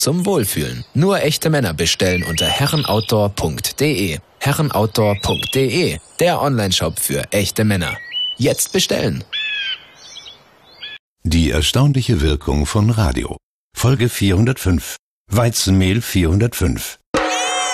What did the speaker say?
zum Wohlfühlen. Nur echte Männer bestellen unter herrenoutdoor.de. herrenoutdoor.de, der Onlineshop für echte Männer. Jetzt bestellen. Die erstaunliche Wirkung von Radio. Folge 405. Weizenmehl 405.